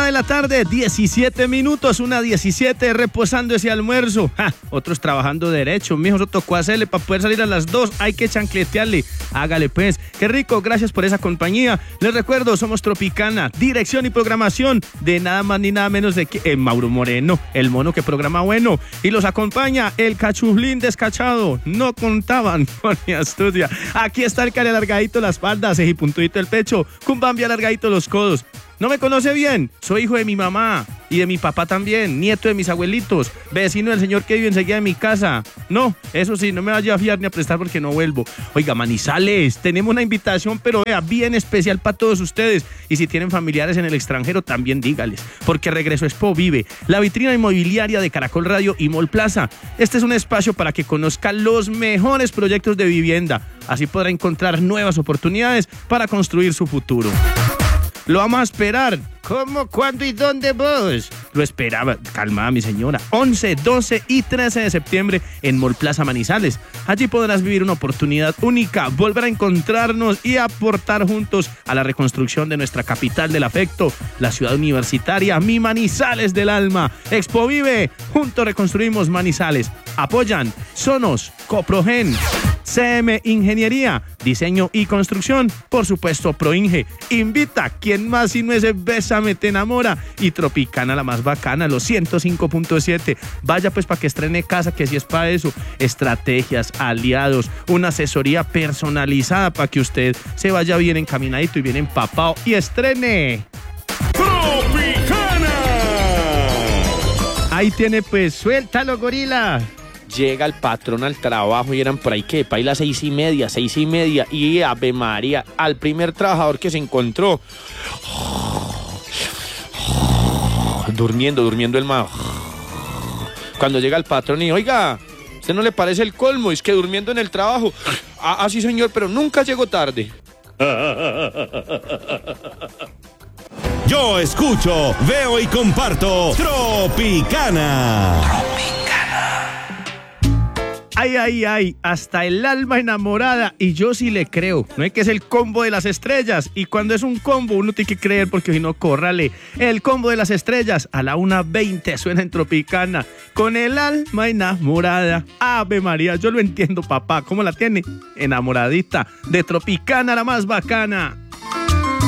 de la tarde, 17 minutos, 1:17, reposando ese almuerzo. Otros trabajando derecho, mijo, eso tocó hacerle para poder salir a las 2, hay que chancletearle. Hágale pues, qué rico, gracias por esa compañía. Les recuerdo, somos Tropicana, dirección y programación de nada más ni nada menos de que Mauro Moreno, el mono que programa bueno. Y los acompaña el cachulín descachado, no contaban con mi astucia. Aquí está el cari alargadito la espalda, cejipuntudito el pecho, cumbambi alargadito los codos. ¿No me conoce bien? Soy hijo de mi mamá y de mi papá también, nieto de mis abuelitos, vecino del señor que vive enseguida de mi casa. No, eso sí, no me vaya a fiar ni a prestar porque no vuelvo. Oiga, Manizales, tenemos una invitación, pero vea, bien especial para todos ustedes. Y si tienen familiares en el extranjero, también dígales, porque regresó Expo Vive, la vitrina inmobiliaria de Caracol Radio y Mall Plaza. Este es un espacio para que conozca los mejores proyectos de vivienda. Así podrá encontrar nuevas oportunidades para construir su futuro. Lo vamos a esperar. ¿Cómo, cuándo y dónde vos? Lo esperaba. Calma, mi señora. 11, 12 y 13 de septiembre en Mall Plaza Manizales. Allí podrás vivir una oportunidad única, volver a encontrarnos y aportar juntos a la reconstrucción de nuestra capital del afecto, la ciudad universitaria, mi Manizales del alma. Expo Vive. Juntos reconstruimos Manizales. Apoyan Sonos, Coprogen, CM Ingeniería, Diseño y Construcción, por supuesto Proinge. Invita, ¿quién más si no es Bésame Te Enamora? Y Tropicana, la más bacana, los 105.7. Vaya pues para que estrene casa, que si es para eso. Estrategias, aliados, una asesoría personalizada para que usted se vaya bien encaminadito y bien empapado y estrene. ¡Tropicana! Ahí tiene pues, suéltalo, gorila. Llega el patrón al trabajo y eran por ahí que para ir a las 6:30 y Ave María, al primer trabajador que se encontró durmiendo el man. Cuando llega el patrón y oiga, ¿usted no le parece el colmo? Es que durmiendo en el trabajo. Sí señor, pero nunca llegó tarde. Yo escucho, veo y comparto Tropicana. Ay, hasta el alma enamorada, y yo sí le creo, no es que es el combo de las estrellas, y cuando es un combo uno tiene que creer porque si no, córrale. El combo de las estrellas a la 1:20 suena en Tropicana, con el alma enamorada. Ave María, yo lo entiendo, papá, ¿cómo la tiene? Enamoradita de Tropicana, la más bacana.